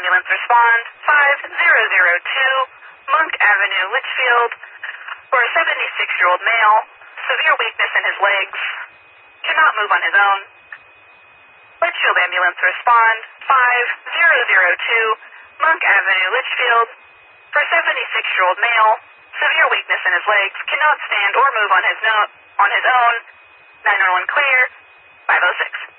ambulance respond. 5002 Monk Avenue, Litchfield, for a 76-year-old male, severe weakness in his legs, cannot move on his own. Litchfield ambulance respond. 5002 Monk Avenue, Litchfield, for a 76-year-old male, severe weakness in his legs, cannot stand or move on his own. 911 clear. 506.